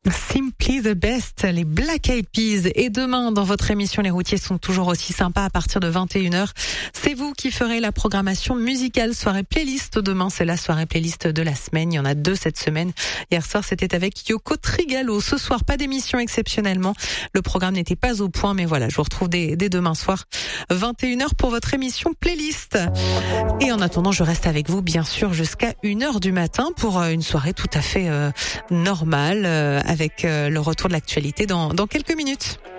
Simply the Best, les Black Eyed Peas. Et demain, dans votre émission, les routiers sont toujours aussi sympas à partir de 21h. C'est vous qui ferez la programmation musicale, soirée playlist. Demain, c'est la soirée playlist de la semaine. Il y en a 2 cette semaine. Hier soir, c'était avec Yoko Trigalo. Ce soir, pas d'émission exceptionnellement. Le programme n'était pas au point, mais voilà, je vous retrouve dès demain soir, 21h pour votre émission playlist. Et en attendant, je reste avec vous, bien sûr, jusqu'à 1h du matin pour une soirée tout à fait normale, avec le retour de l'actualité dans quelques minutes.